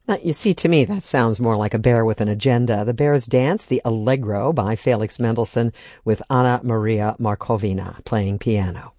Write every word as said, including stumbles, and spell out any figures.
Now, you see, to me, that sounds more like a bear with an agenda. The Bears dance, the Allegro by Felix Mendelssohn, with Anna Maria Markovina playing piano.